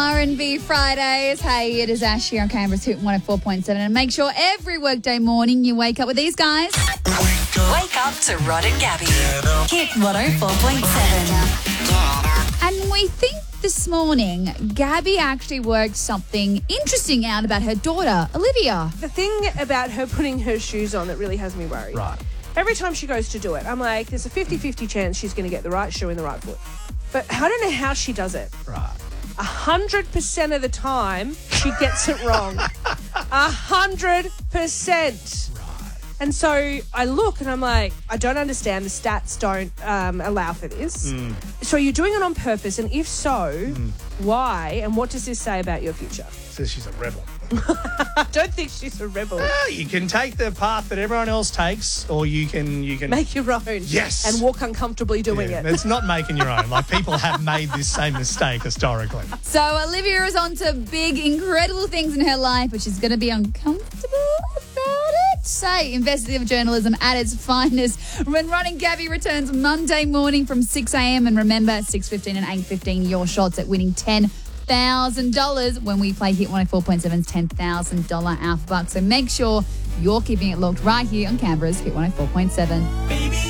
R&B Fridays. Hey, it is Ash here on Canberra's Hit 104.7. And make sure every workday morning you wake up with these guys. Wake up to Rod and Gabby. Hit 104.7. And we think this morning Gabby actually worked something interesting out about her daughter, Olivia. The thing about her putting her shoes on that really has me worried. Right. Every time she goes to do it, I'm like, there's a 50-50 chance she's going to get the right shoe in the right foot. But I don't know how she does it. Right. 100% of the time, she gets it wrong. 100%. And so I look and I'm like, I don't understand. The stats don't allow for this. So you're doing it on purpose? And if so, why? And what does this say about your future? Says she's a rebel. I don't think she's a rebel. Well, you can take the path that everyone else takes, or you can Make your own. Yes. And walk uncomfortably doing it. It's not making your own. Like, people have made this same mistake historically. So Olivia is on to big, incredible things in her life, but she's going to be uncomfortable about it. Say, investigative journalism at its finest. When Rod and Gabby returns Monday morning from 6 a.m. And remember, 6:15 and 8:15, your shots at winning $10,000 when we play Hit 104.7's $10,000 Alpha Bucks. So make sure you're keeping it locked right here on Canberra's Hit 104.7. Baby,